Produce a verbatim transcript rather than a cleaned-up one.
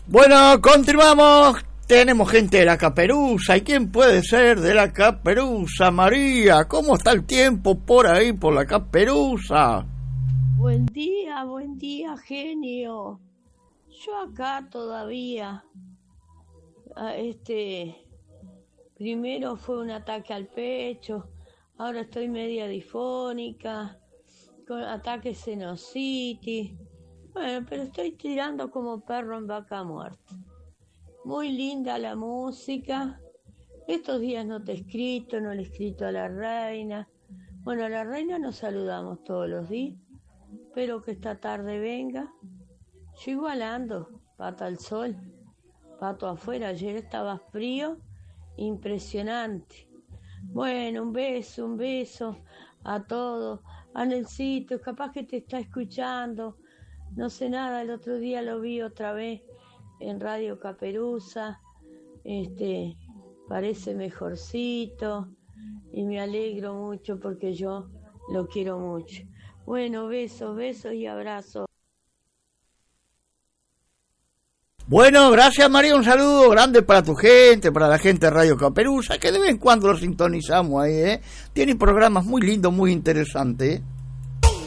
Bueno, continuamos. Tenemos gente de la Caperuza. ¿Y quién puede ser de la Caperuza, María? ¿Cómo está el tiempo por ahí, por la Caperuza? Buen día, buen día, genio. Yo acá todavía, este, primero fue un ataque al pecho, ahora estoy media difónica, con ataque sinusitis. Bueno, pero estoy tirando como perro en vaca muerta. Muy linda la música. Estos días no te he escrito, no le he escrito a la reina. Bueno, a la reina nos saludamos todos los días. Espero que esta tarde venga. Yo igual ando, pato al sol, pato afuera. Ayer estaba frío, impresionante. Bueno, un beso, un beso a todos. A Nelsito, capaz que te está escuchando. No sé nada, el otro día lo vi otra vez en Radio Caperuza, este, parece mejorcito y me alegro mucho porque yo lo quiero mucho. Bueno, besos, besos y abrazos. Bueno, gracias María, un saludo grande para tu gente, para la gente de Radio Caperuza, que de vez en cuando lo sintonizamos ahí, ¿eh? Tiene programas muy lindos, muy interesantes, ¿eh?